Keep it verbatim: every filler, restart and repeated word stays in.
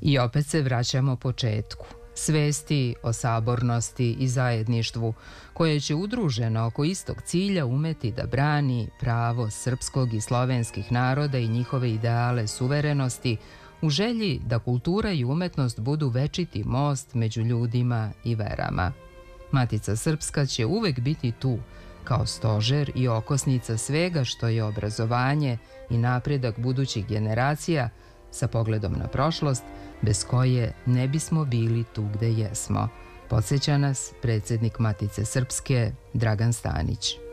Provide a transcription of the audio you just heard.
I opet se vraćamo početku, svesti o sabornosti i zajedništvu, koje će udruženo oko istog cilja umeti da brani pravo srpskog i slovenskih naroda i njihove ideale suverenosti, u želji da kultura i umetnost budu večiti most među ljudima i verama. Matica Srpska će uvek biti tu, kao stožer i okosnica svega što je obrazovanje i napredak budućih generacija, sa pogledom na prošlost, bez koje ne bismo bili tu gde jesmo. Podsjeća nas predsjednik Matice Srpske Dragan Stanić.